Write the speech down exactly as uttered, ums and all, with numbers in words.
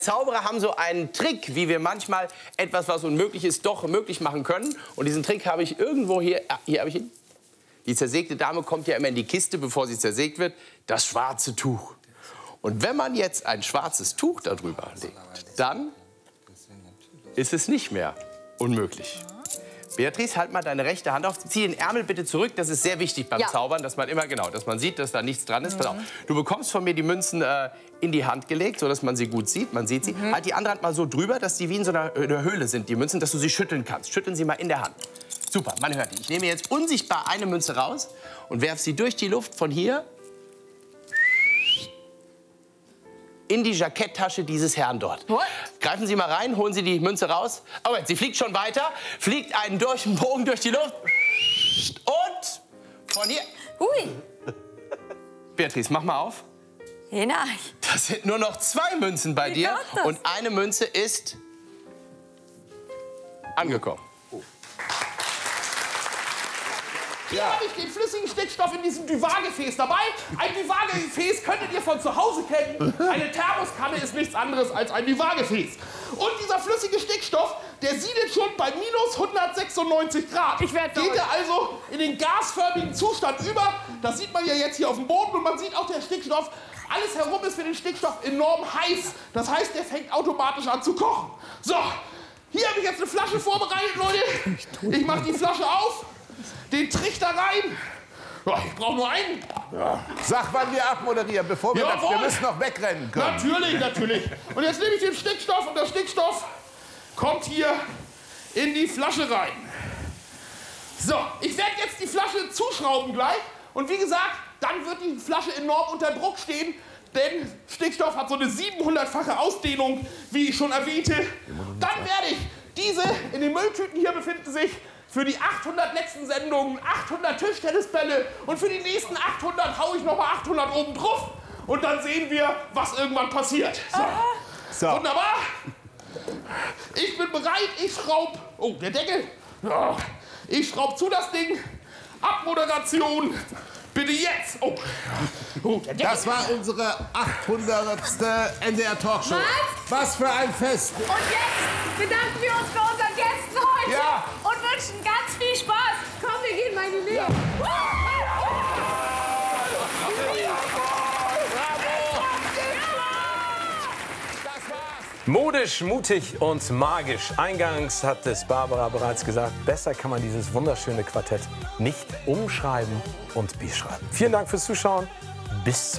Zauberer haben so einen Trick, wie wir manchmal etwas, was unmöglich ist, doch möglich machen können. Und diesen Trick habe ich irgendwo hier. Ah, hier habe ich ihn. Die zersägte Dame kommt ja immer in die Kiste, bevor sie zersägt wird. Das schwarze Tuch. Und wenn man jetzt ein schwarzes Tuch darüber legt, dann ist es nicht mehr unmöglich. Beatrice, halt mal deine rechte Hand auf. Zieh den Ärmel bitte zurück. Das ist sehr wichtig beim ja. Zaubern, dass man immer genau, dass man sieht, dass da nichts dran ist. Mhm. Pass auf. Du bekommst von mir die Münzen äh, in die Hand gelegt, so dass man sie gut sieht. Man sieht sie. Mhm. Halt die andere Hand mal so drüber, dass die wie in so einer, einer Höhle sind, die Münzen, dass du sie schütteln kannst. Schütteln sie mal in der Hand. Super, man hört die. Ich nehme jetzt unsichtbar eine Münze raus und werfe sie durch die Luft von hier in die Jacketttasche dieses Herrn dort. What? Greifen Sie mal rein, holen Sie die Münze raus. Oh, sie fliegt schon weiter, fliegt einen durch den Bogen durch die Luft. Und von hier. Hui. Beatrice, mach mal auf. Hinein. Das sind nur noch zwei Münzen bei Wie dir. das? Und eine Münze ist angekommen. Hier habe ich den flüssigen Stickstoff in diesem Duvat-Gefäß dabei. Ein Duvat-Gefäß könntet ihr von zu Hause kennen. Eine Thermoskanne ist nichts anderes als ein Duvat-Gefäß. Und dieser flüssige Stickstoff, der siedet schon bei minus hundertsechsundneunzig Grad. Ich werd Geht er also in den gasförmigen Zustand über. Das sieht man ja jetzt hier auf dem Boden. Und man sieht auch, der Stickstoff, alles herum ist für den Stickstoff enorm heiß. Das heißt, der fängt automatisch an zu kochen. So, hier habe ich jetzt eine Flasche vorbereitet, Leute. Ich mache die Flasche auf. Den Trichter rein. Ja, ich brauche nur einen. Ja. Sag, wann wir abmoderieren, bevor wir, das, wir müssen noch wegrennen können. Natürlich, natürlich. Und jetzt nehme ich den Stickstoff und der Stickstoff kommt hier in die Flasche rein. So, ich werde jetzt die Flasche zuschrauben gleich. Und wie gesagt, dann wird die Flasche enorm unter Druck stehen. Denn Stickstoff hat so eine siebenhundertfache Ausdehnung, wie ich schon erwähnte. Dann werde ich diese, in den Mülltüten hier befinden sich für die achthundert letzten Sendungen achthundert Tischtennisbälle und für die nächsten achthundert haue ich noch mal achthundert oben drauf und dann sehen wir, was irgendwann passiert. So. So. Wunderbar. Ich bin bereit, ich schraub. Oh, der Deckel. Ja. Ich schraub zu das Ding. Abmoderation. Bitte jetzt. Oh. Oh, der Deckel. Das war unsere achthundertste N D R Talkshow. Was? Was für ein Fest. Und jetzt bedanken wir uns bei unseren Gästen heute Ja. und wünschen ganz viel Spaß. Komm, wir gehen mal in die Nähe. Ja. Modisch, mutig und magisch. Eingangs hat es Barbara bereits gesagt, besser kann man dieses wunderschöne Quartett nicht umschreiben und beschreiben. Vielen Dank fürs Zuschauen. Bis zum